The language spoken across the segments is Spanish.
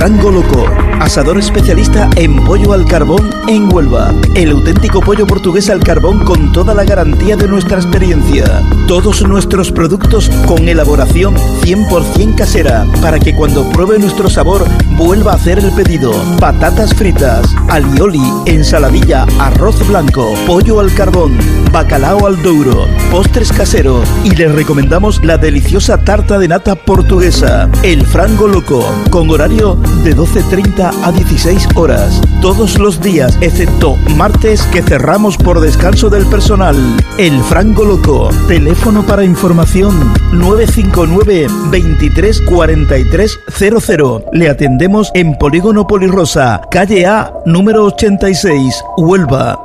Frango Loco, asador especialista en pollo al carbón en Huelva. El auténtico pollo portugués al carbón con toda la garantía de nuestra experiencia. Todos nuestros productos con elaboración 100% casera, para que cuando pruebe nuestro sabor vuelva a hacer el pedido. Patatas fritas, alioli, ensaladilla, arroz blanco, pollo al carbón, bacalao al douro, postres caseros, y les recomendamos la deliciosa tarta de nata portuguesa, el Frango Loco, con horario de 12:30 a 16 horas, todos los días, excepto martes, que cerramos por descanso del personal. El Frango Loco, teléfono para información 959 23 43 00. Le atendemos en Polígono Polirosa, calle A, número 86, Huelva.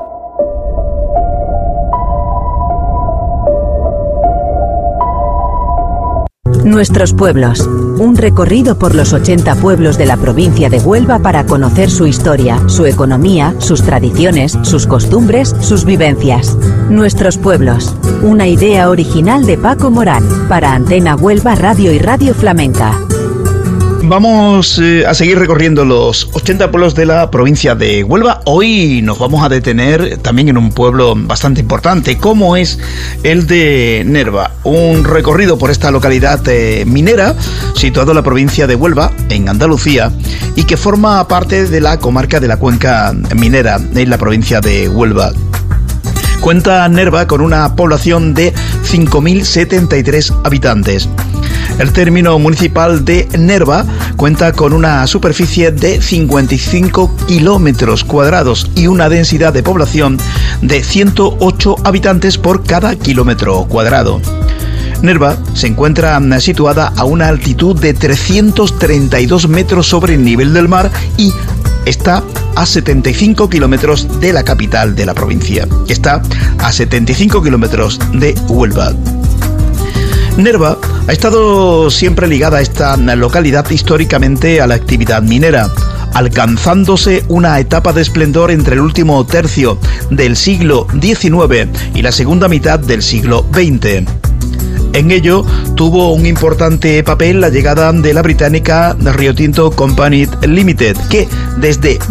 Nuestros pueblos. Un recorrido por los 80 pueblos de la provincia de Huelva para conocer su historia, su economía, sus tradiciones, sus costumbres, sus vivencias. Nuestros pueblos. Una idea original de Paco Morán para Antena Huelva Radio y Radio Flamenca. Vamos a seguir recorriendo los 80 pueblos de la provincia de Huelva. Hoy nos vamos a detener también en un pueblo bastante importante, como es el de Nerva. Un recorrido por esta localidad minera, situado en la provincia de Huelva, en Andalucía, y que forma parte de la comarca de la Cuenca Minera, en la provincia de Huelva. Cuenta Nerva con una población de 5.073 habitantes. El término municipal de Nerva cuenta con una superficie de 55 kilómetros cuadrados y una densidad de población de 108 habitantes por cada kilómetro cuadrado. Nerva se encuentra situada a una altitud de 332 metros sobre el nivel del mar y está a 75 kilómetros de la capital de la provincia, que está a 75 kilómetros de Huelva. Nerva ha estado siempre ligada a esta localidad históricamente a la actividad minera, alcanzándose una etapa de esplendor entre el último tercio del siglo XIX y la segunda mitad del siglo XX. En ello tuvo un importante papel la llegada de la británica Rio Tinto Company Limited, que desde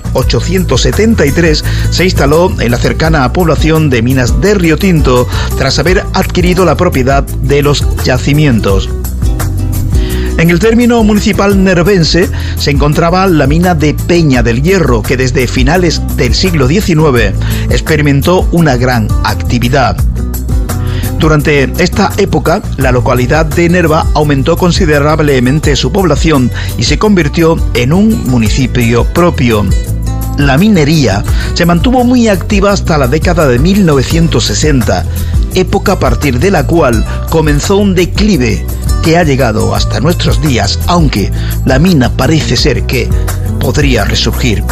1873 se instaló en la cercana población de minas de Rio Tinto tras haber adquirido la propiedad de los yacimientos. En el término municipal nervense se encontraba la mina de Peña del Hierro, que desde finales del siglo XIX experimentó una gran actividad. Durante esta época, la localidad de Nerva aumentó considerablemente su población y se convirtió en un municipio propio. La minería se mantuvo muy activa hasta la década de 1960, época a partir de la cual comenzó un declive que ha llegado hasta nuestros días, aunque la mina parece ser que podría resurgir.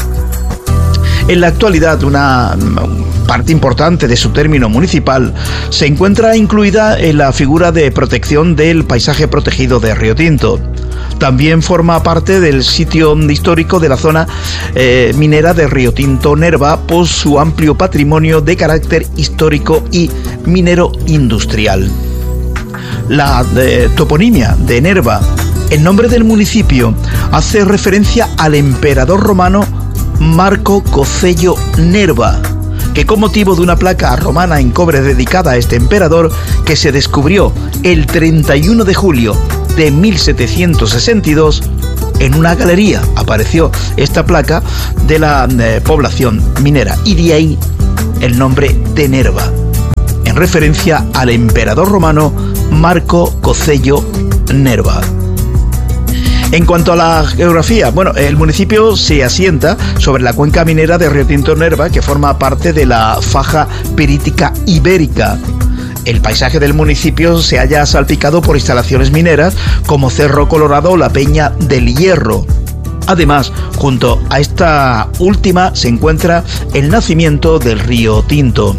En la actualidad, una parte importante de su término municipal se encuentra incluida en la figura de protección del paisaje protegido de Rio Tinto. También forma parte del sitio histórico de la zona minera de Rio Tinto Nerva por su amplio patrimonio de carácter histórico y minero industrial. La toponimia de Nerva, el nombre del municipio, hace referencia al emperador romano Marco Cocello Nerva, que con motivo de una placa romana en cobre dedicada a este emperador, que se descubrió el 31 de julio de 1762, en una galería apareció esta placa de la población minera, y de ahí el nombre de Nerva, en referencia al emperador romano Marco Cocello Nerva. En cuanto a la geografía, el municipio se asienta sobre la cuenca minera de Rio Tinto Nerva, que forma parte de la faja pirítica ibérica. El paisaje del municipio se halla salpicado por instalaciones mineras como Cerro Colorado o la Peña del Hierro. Además, junto a esta última se encuentra el nacimiento del Río Tinto.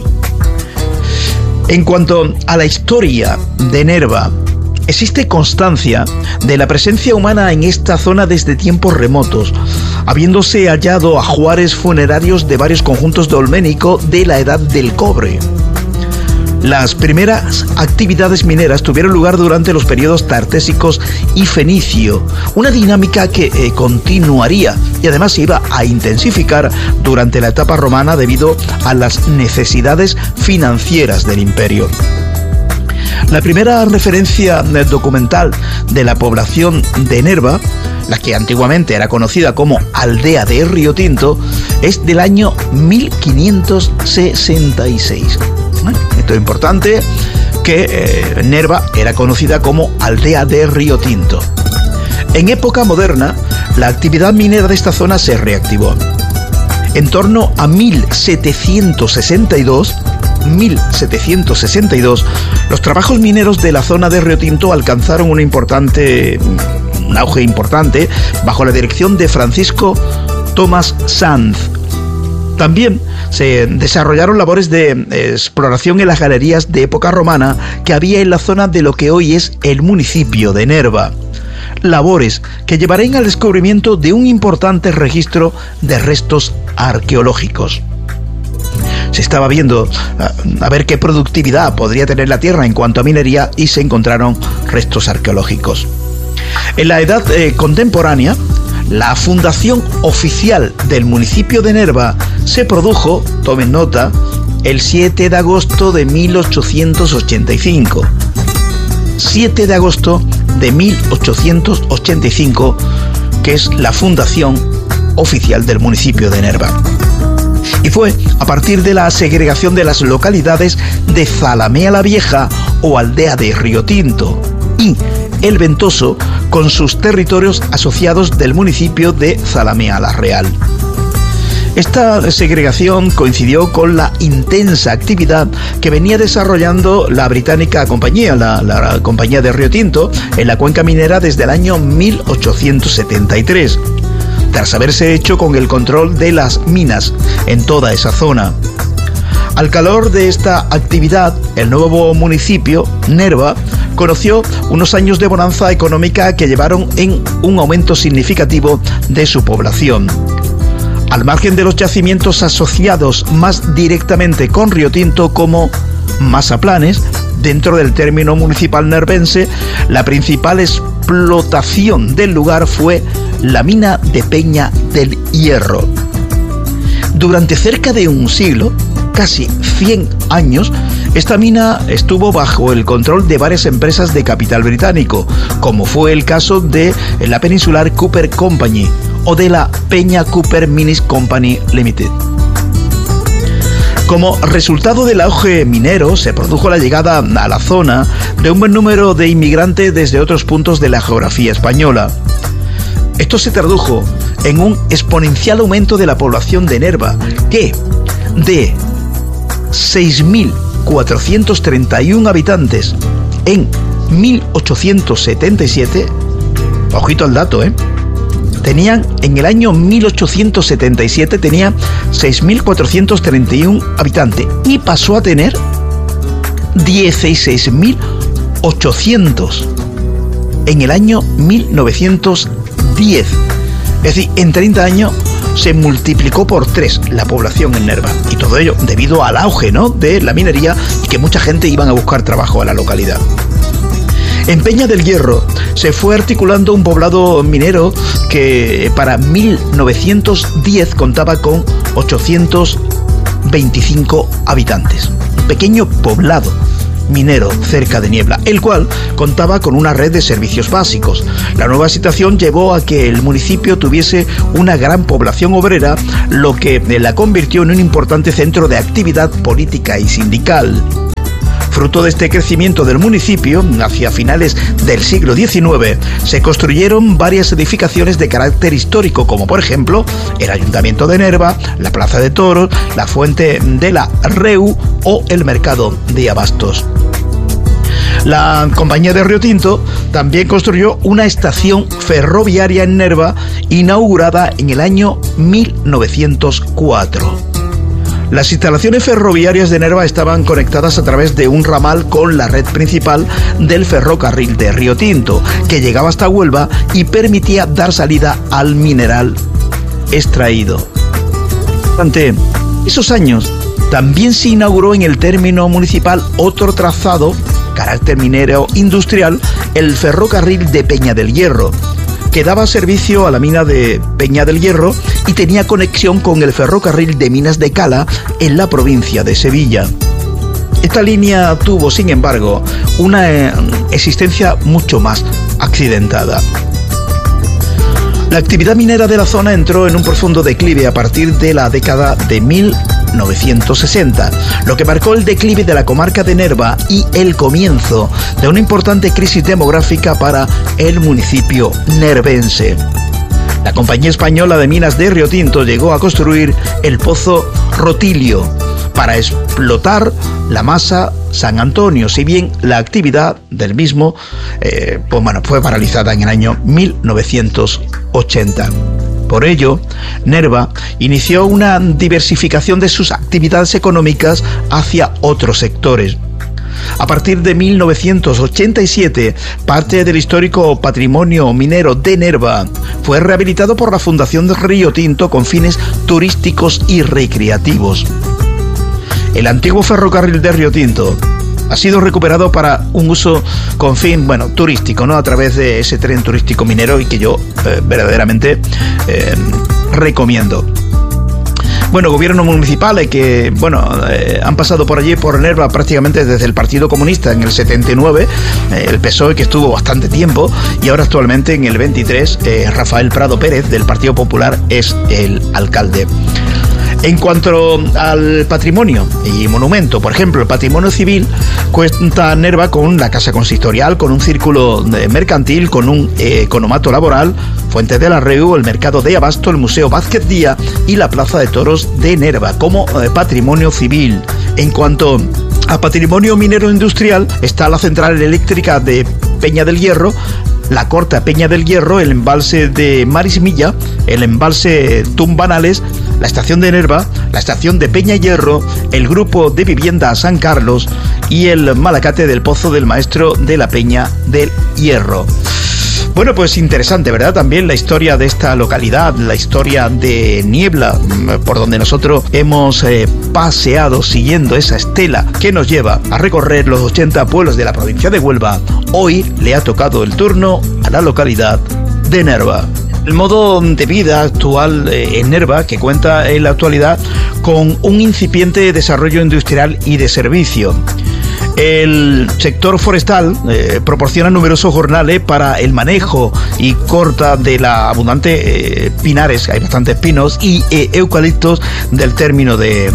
En cuanto a la historia de Nerva, existe constancia de la presencia humana en esta zona desde tiempos remotos, habiéndose hallado ajuares funerarios de varios conjuntos dolménicos de la Edad del Cobre. Las primeras actividades mineras tuvieron lugar durante los periodos tartésicos y fenicio, una dinámica que continuaría y además se iba a intensificar durante la etapa romana debido a las necesidades financieras del imperio. La primera referencia documental de la población de Nerva, la que antiguamente era conocida como aldea de Río Tinto, es del año 1566. Esto es importante, que Nerva era conocida como aldea de Río Tinto. En época moderna, la actividad minera de esta zona se reactivó. En torno a 1762, los trabajos mineros de la zona de Río Tinto alcanzaron un auge importante bajo la dirección de Francisco Tomás Sanz. También se desarrollaron labores de exploración en las galerías de época romana que había en la zona de lo que hoy es el municipio de Nerva. Labores que llevarían al descubrimiento de un importante registro de restos arqueológicos. Se estaba viendo a ver qué productividad podría tener la tierra en cuanto a minería y se encontraron restos arqueológicos. En la edad contemporánea, la fundación oficial del municipio de Nerva se produjo, tomen nota, el 7 de agosto de 1885. 7 de agosto de 1885, que es la fundación oficial del municipio de Nerva. Y fue a partir de la segregación de las localidades de Zalamea la Vieja o aldea de Río Tinto y El Ventoso con sus territorios asociados del municipio de Zalamea la Real. Esta segregación coincidió con la intensa actividad que venía desarrollando la británica compañía, la compañía de Río Tinto, en la cuenca minera desde el año 1873, tras haberse hecho con el control de las minas en toda esa zona. Al calor de esta actividad, el nuevo municipio, Nerva, conoció unos años de bonanza económica que llevaron en un aumento significativo de su población. Al margen de los yacimientos asociados más directamente con Río Tinto como masaplanes, dentro del término municipal nervense, la principal explotación del lugar fue la mina de Peña del Hierro. Durante cerca de un siglo, casi 100 años, esta mina estuvo bajo el control de varias empresas de capital británico, como fue el caso de la Peninsular Copper Company o de la Peña Copper Mines Company Limited. Como resultado del auge minero, se produjo la llegada a la zona de un buen número de inmigrantes desde otros puntos de la geografía española. Esto se tradujo en un exponencial aumento de la población de Nerva, que de 6.431 habitantes en 1877, ojito al dato, tenían en el año 1877 tenía 6.431 habitantes y pasó a tener 16.800 en el año 1910. Es decir, en 30 años se multiplicó por 3 la población en Nerva, y todo ello debido al auge, de la minería y que mucha gente iban a buscar trabajo a la localidad. En Peña del Hierro se fue articulando un poblado minero que para 1910 contaba con 825 habitantes. Un pequeño poblado minero cerca de Niebla, el cual contaba con una red de servicios básicos. La nueva situación llevó a que el municipio tuviese una gran población obrera, lo que la convirtió en un importante centro de actividad política y sindical. Fruto de este crecimiento del municipio, hacia finales del siglo XIX, se construyeron varias edificaciones de carácter histórico, como por ejemplo el Ayuntamiento de Nerva, la Plaza de Toros, la Fuente de la Reu o el Mercado de Abastos. La compañía de Río Tinto también construyó una estación ferroviaria en Nerva, inaugurada en el año 1904. Las instalaciones ferroviarias de Nerva estaban conectadas a través de un ramal con la red principal del ferrocarril de Río Tinto, que llegaba hasta Huelva y permitía dar salida al mineral extraído. Durante esos años También se inauguró en el término municipal otro trazado, carácter minero industrial, el ferrocarril de Peña del Hierro, que daba servicio a la mina de Peña del Hierro y tenía conexión con el ferrocarril de Minas de Cala en la provincia de Sevilla. Esta línea tuvo, sin embargo, una existencia mucho más accidentada. La actividad minera de la zona entró en un profundo declive a partir de la década de 1960, lo que marcó el declive de la comarca de Nerva y el comienzo de una importante crisis demográfica para el municipio nervense. La Compañía Española de Minas de Riotinto llegó a construir el pozo Rotilio para explotar la masa San Antonio, si bien la actividad del mismo fue paralizada en el año 1980. Por ello, Nerva inició una diversificación de sus actividades económicas hacia otros sectores. A partir de 1987, parte del histórico patrimonio minero de Nerva fue rehabilitado por la Fundación de Riotinto con fines turísticos y recreativos. El antiguo ferrocarril de Riotinto ha sido recuperado para un uso con fin, turístico, ¿no? A través de ese tren turístico minero y que yo verdaderamente recomiendo. Gobiernos municipales que, han pasado por allí, por Nerva, prácticamente desde el Partido Comunista en el 79, el PSOE, que estuvo bastante tiempo, y ahora actualmente en el 23, Rafael Prado Pérez, del Partido Popular, es el alcalde. En cuanto al patrimonio y monumento, por ejemplo, el patrimonio civil, cuenta Nerva con la casa consistorial, con un círculo mercantil, con un economato laboral, Fuentes del Arreu, el mercado de Abasto, el Museo Vázquez Díaz y la Plaza de Toros de Nerva como patrimonio civil. En cuanto a patrimonio minero industrial, está la central eléctrica de Peña del Hierro, la Corta Peña del Hierro, el embalse de Marismilla, el embalse Tumbanales, la estación de Nerva, la estación de Peña Hierro, el grupo de vivienda San Carlos y el Malacate del Pozo del Maestro de la Peña del Hierro. Pues interesante, ¿verdad? También la historia de esta localidad, la historia de Niebla, por donde nosotros hemos paseado siguiendo esa estela que nos lleva a recorrer los 80 pueblos de la provincia de Huelva. Hoy le ha tocado el turno a la localidad de Nerva. El modo de vida actual en Nerva, que cuenta en la actualidad con un incipiente desarrollo industrial y de servicio. El sector forestal proporciona numerosos jornales para el manejo y corta de la abundante pinares, hay bastantes pinos y eucaliptos del término de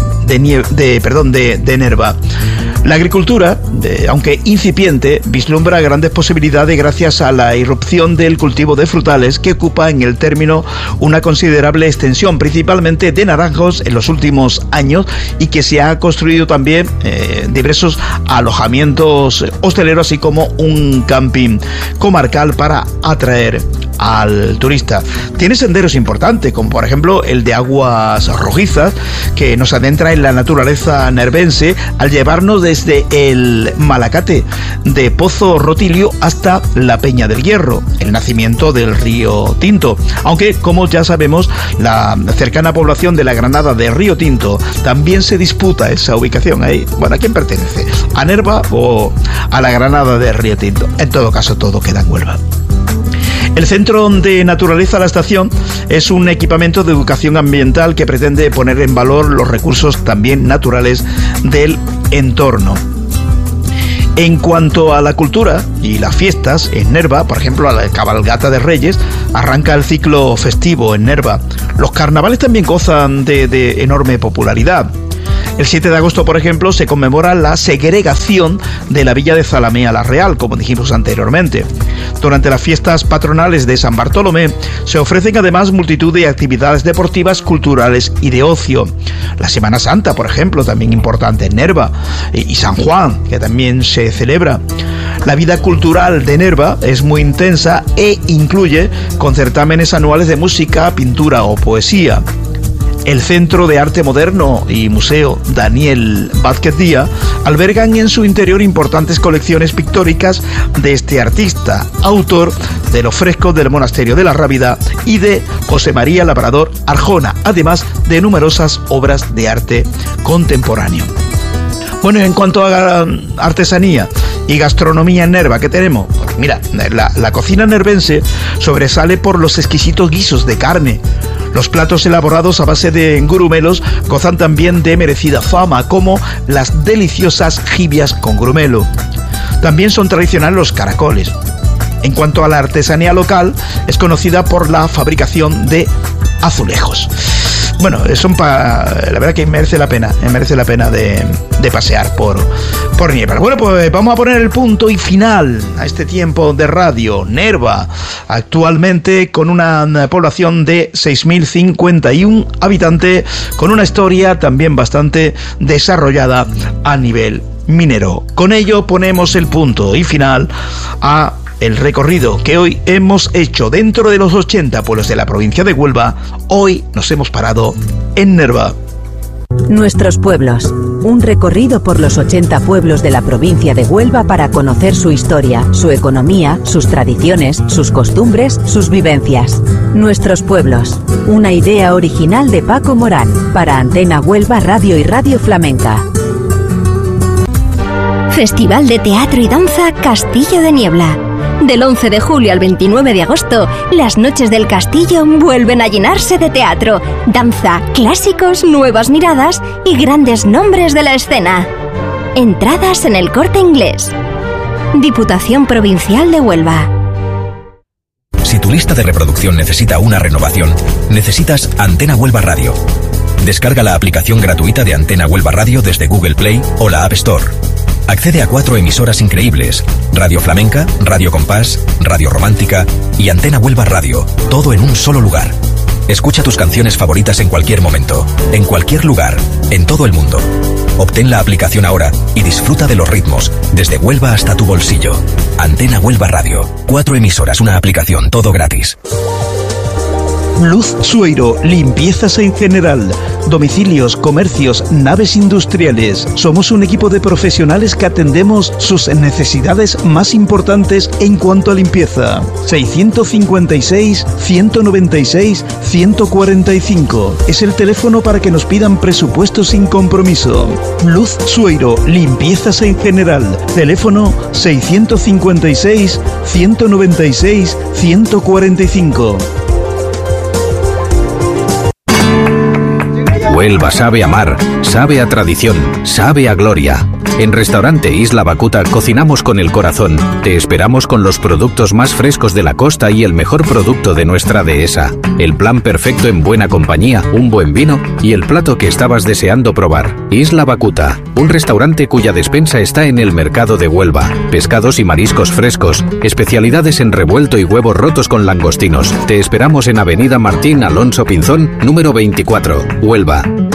Nerva. La agricultura, aunque incipiente, vislumbra grandes posibilidades gracias a la irrupción del cultivo de frutales que ocupa en el término una considerable extensión, principalmente de naranjos en los últimos años, y que se ha construido también diversos alojamientos hosteleros, así como un camping comarcal para atraer al turista. Tiene senderos importantes, como por ejemplo el de Aguas Rojizas, que nos adentra en la naturaleza nervense al llevarnos desde el Malacate de Pozo Rotilio hasta la Peña del Hierro, el nacimiento del río Tinto. Aunque, como ya sabemos, la cercana población de la Granada de Riotinto también se disputa esa ubicación ahí. ¿A quién pertenece? ¿A Nerva o a la Granada de Riotinto? En todo caso, todo queda en Huelva. El Centro de Naturaleza La Estación es un equipamiento de educación ambiental que pretende poner en valor los recursos también naturales del entorno. En cuanto a la cultura y las fiestas, en Nerva, por ejemplo, a la cabalgata de Reyes, arranca el ciclo festivo en Nerva. Los carnavales también gozan de enorme popularidad. El 7 de agosto, por ejemplo, se conmemora la segregación de la villa de Zalamea la Real, como dijimos anteriormente. Durante las fiestas patronales de San Bartolomé se ofrecen además multitud de actividades deportivas, culturales y de ocio. La Semana Santa, por ejemplo, también importante en Nerva, y San Juan, que también se celebra. La vida cultural de Nerva es muy intensa e incluye con certámenes anuales de música, pintura o poesía. El Centro de Arte Moderno y Museo Daniel Vázquez Díaz albergan en su interior importantes colecciones pictóricas de este artista, autor de los frescos del Monasterio de la Rábida y de José María Labrador Arjona, además de numerosas obras de arte contemporáneo. Bueno, en cuanto a artesanía y gastronomía en Nerva, ¿qué tenemos? Pues mira, la cocina nervense sobresale por los exquisitos guisos de carne. Los platos elaborados a base de grumelos gozan también de merecida fama, como las deliciosas jibias con grumelo. También son tradicionales los caracoles. En cuanto a la artesanía local, es conocida por la fabricación de azulejos. Bueno, la verdad que merece la pena de pasear por Nieva. Bueno, pues vamos a poner el punto y final a este tiempo de radio. Nerva, actualmente con una población de 6.051 habitantes, con una historia también bastante desarrollada a nivel minero. Con ello ponemos el punto y final a el recorrido que hoy hemos hecho dentro de los 80 pueblos de la provincia de Huelva. Hoy nos hemos parado en Nerva. Nuestros pueblos. Un recorrido por los 80 pueblos de la provincia de Huelva para conocer su historia, su economía, sus tradiciones, sus costumbres, sus vivencias. Nuestros pueblos. Una idea original de Paco Morán para Antena Huelva Radio y Radio Flamenca. Festival de Teatro y Danza Castillo de Niebla. Del 11 de julio al 29 de agosto, las noches del castillo vuelven a llenarse de teatro, danza, clásicos, nuevas miradas y grandes nombres de la escena. Entradas en El Corte Inglés. Diputación Provincial de Huelva. Si tu lista de reproducción necesita una renovación, necesitas Antena Huelva Radio. Descarga la aplicación gratuita de Antena Huelva Radio desde Google Play o la App Store. Accede a 4 emisoras increíbles: Radio Flamenca, Radio Compás, Radio Romántica y Antena Huelva Radio, todo en un solo lugar. Escucha tus canciones favoritas en cualquier momento, en cualquier lugar, en todo el mundo. Obtén la aplicación ahora y disfruta de los ritmos, desde Huelva hasta tu bolsillo. Antena Huelva Radio, 4 emisoras, una aplicación, todo gratis. Luz Sueiro, limpiezas en general, domicilios, comercios, naves industriales. Somos un equipo de profesionales que atendemos sus necesidades más importantes en cuanto a limpieza. 656-196-145 es el teléfono para que nos pidan presupuestos sin compromiso. Luz Sueiro, limpiezas en general. Teléfono 656-196-145. Huelva sabe a mar, sabe a tradición, sabe a gloria. En Restaurante Isla Bacuta cocinamos con el corazón. Te esperamos con los productos más frescos de la costa y el mejor producto de nuestra dehesa. El plan perfecto en buena compañía, un buen vino y el plato que estabas deseando probar. Isla Bacuta, un restaurante cuya despensa está en el mercado de Huelva. Pescados y mariscos frescos, especialidades en revuelto y huevos rotos con langostinos. Te esperamos en Avenida Martín Alonso Pinzón, número 24, Huelva.